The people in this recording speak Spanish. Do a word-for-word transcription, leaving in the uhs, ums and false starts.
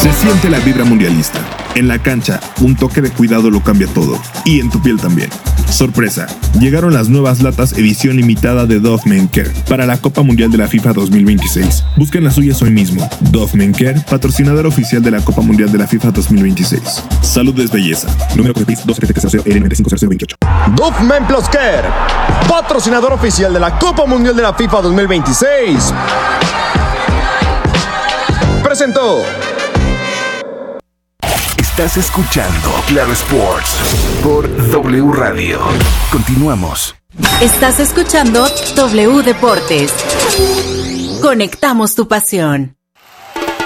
Se siente la vibra mundialista. En la cancha, un toque de cuidado lo cambia todo. Y en tu piel también. Sorpresa, llegaron las nuevas latas edición limitada de Dove Men Care para la Copa Mundial de la FIFA dos mil veintiséis. Busquen las suyas hoy mismo. Dove Men Care, patrocinador oficial de la Copa Mundial de la FIFA dos mil veintiséis. Salud es belleza. Número Copepris dos siete cero cero N cinco cero cero veintiocho. Dove Men Plus Care, patrocinador oficial de la Copa Mundial de la FIFA dos mil veintiséis. Presentó. Estás escuchando Claro Sports por W Radio. Continuamos. Estás escuchando W Deportes. Conectamos tu pasión.